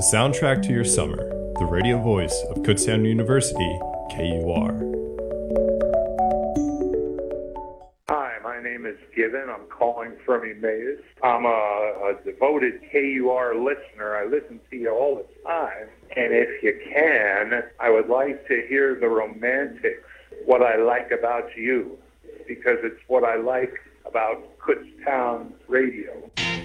soundtrack to your summer, the radio voice of Kutztown University, KUR. Hi, my name is Given. I'm calling from Emmaus. I'm a devoted KUR listener. I listen to you all the time. And if you can, I would like to hear the Romantics, What I Like About You, because it's what I like about Kutztown Radio.